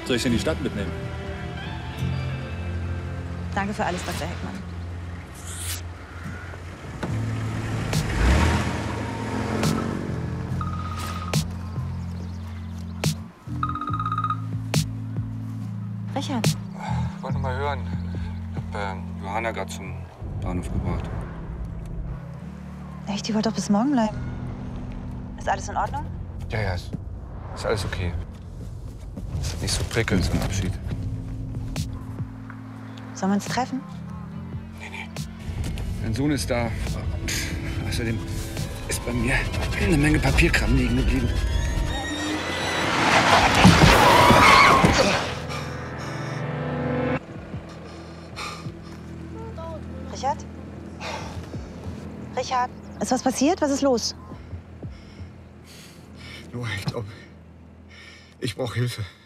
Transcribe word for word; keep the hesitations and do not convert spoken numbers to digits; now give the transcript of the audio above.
Soll ich Sie in die Stadt mitnehmen? Danke für alles, Doktor Heckmann. Richard. Ich wollte mal hören. Ich hab äh, Johanna gerade zum Bahnhof gebracht. Echt? Die wollte doch bis morgen bleiben. Ist alles in Ordnung? Ja, ja, ist, ist alles okay. Ist nicht so prickelnd, so ein Abschied. Sollen wir uns treffen? Nee, nee. Mein Sohn ist da. Außerdem ist bei mir eine Menge Papierkram liegen geblieben. Richard? Richard? Ist was passiert? Was ist los? Nur, ich glaube, ich brauche Hilfe.